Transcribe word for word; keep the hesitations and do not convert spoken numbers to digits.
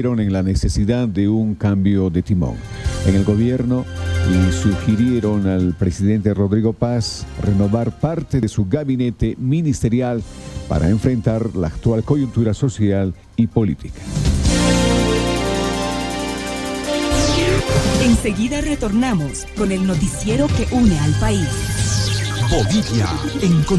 coincidieron en la necesidad de un cambio de timón en el gobierno y sugirieron al presidente Rodrigo Paz renovar parte de su gabinete ministerial para enfrentar la actual coyuntura social y política. Enseguida retornamos con el noticiero que une al país. Bolivia en